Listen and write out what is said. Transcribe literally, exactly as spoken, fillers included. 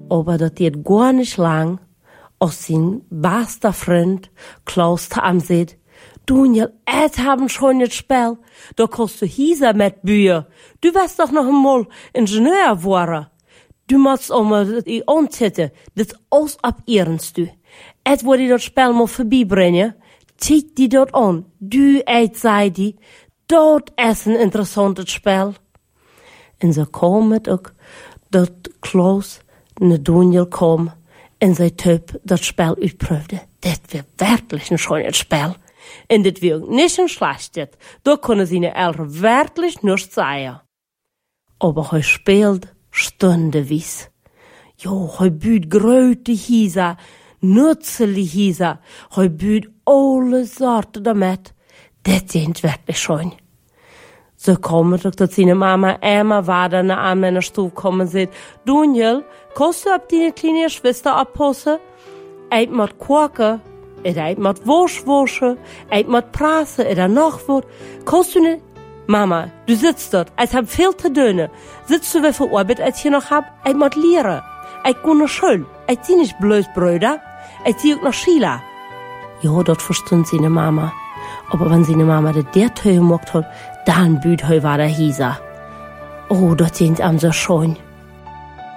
Aber das geht gar nicht lang, als sein bester Freund Klaus zu ihm sagt, Daniel, et haben schon jetzt Spiel, da kannst du hieser mit Bücher. Du wirst doch noch einmal Ingenieur werden. Du musst auch mal die Anzette, das aus ab ihrens du. Et wo die das Spiel mal vorbeibringen, zieht die dort an. Du eit sei die, dort ist ein interessantes Spiel. Und so kam es auch, dass Klaus ne Daniel kam und sein Typ das Spiel ausprüfte. Das wird wirklich ein schönes Spiel. Und das wird nicht ein schlechtes. Da können seine Eltern wirklich nichts sagen. Aber er spielt stundenweise. Ja, er büht Gröte Hieser, Nutzeli Hieser, er büht alle Sorten damit. Das sind wirklich schön. So kam es, dass seine Mama immer weiter nach ihm in der Stube kommen und sagt, Daniel, kannst du ab deine kleine Schwester abpassen? Eid mit kochen, eid mit Wäsche waschen, eid mit prassen, oder noch was. Kannst du nicht? Mama, du sitzt dort, ich hab viel zu tun. Sitzt du wie viel Arbeit, als ich hier noch hab? Ich muss lernen. Ich gehe nach Schule. Ich zieh nicht bloß Brüder. Ich zieh auch nach Schila. Ja, das verstund seine Mama. Aber wenn seine Mama das der Tür gemacht hat, dann büht heu war der Hieser. Oh, das sind am so schön.